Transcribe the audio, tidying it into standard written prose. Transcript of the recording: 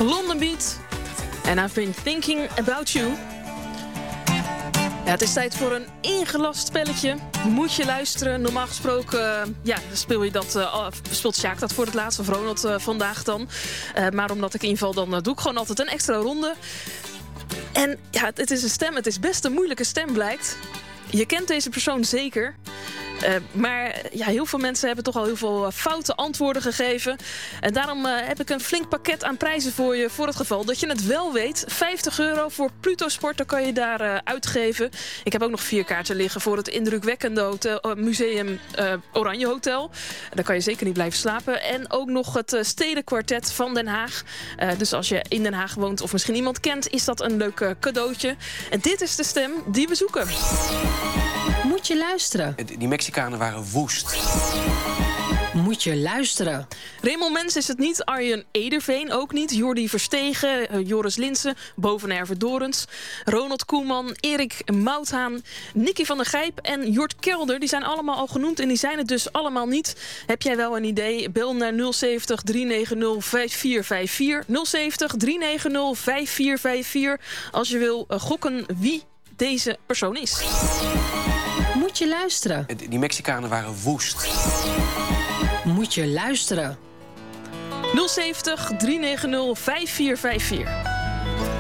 London Beat. And I've been thinking about you. Ja, het is tijd voor een ingelast spelletje. Moet je luisteren. Normaal gesproken speelt Sjaak dat voor het laatst. Of Ronald vandaag dan. Maar omdat ik inval, dan doe ik gewoon altijd een extra ronde. En ja, het is een stem. Het is best een moeilijke stem, blijkt. Je kent deze persoon zeker. Maar ja, heel veel mensen hebben toch al heel veel foute antwoorden gegeven. En daarom heb ik een flink pakket aan prijzen voor je. Voor het geval dat je het wel weet. €50 voor Pluto Sport, dan kan je daar uitgeven. Ik heb ook nog 4 kaarten liggen voor het indrukwekkende museum Oranje Hotel. Daar kan je zeker niet blijven slapen. En ook nog het Stedenkwartet van Den Haag. Dus als je in Den Haag woont of misschien iemand kent, is dat een leuk cadeautje. En dit is de stem die we zoeken. Moet je luisteren. Die Mexicanen waren woest. Moet je luisteren. Raymond Mens is het niet, Arjen Ederveen ook niet, Jordi Verstegen, Joris Linssen, Bovenherve Dorens, Ronald Koeman, Erik Mouthaan, Nicky van der Gijp en Jort Kelder. Die zijn allemaal al genoemd en die zijn het dus allemaal niet. Heb jij wel een idee? Bel naar 070 390 5454. 070 390 5454 als je wil gokken wie deze persoon is. Moet je luisteren. Die Mexicanen waren woest. Moet je luisteren. 070 390 5454.